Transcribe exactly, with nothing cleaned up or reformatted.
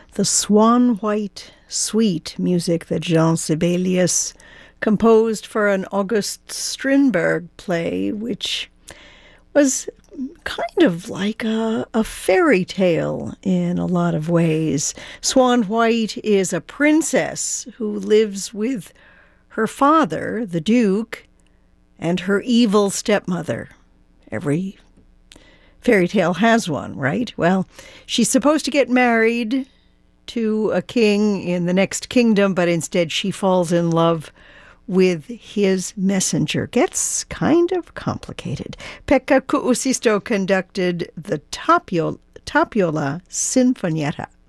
the Swan White Suite, music that Jean Sibelius composed for an August Strindberg play, which was kind of like a, a fairy tale in a lot of ways. Swan White is a princess who lives with her father, the Duke, and her evil stepmother. Every fairy tale has one, right? Well, she's supposed to get married to a king in the next kingdom, but instead she falls in love with his messenger. Gets kind of complicated. Pekka Kuusisto conducted the Tapiola, Tapiola Sinfonietta.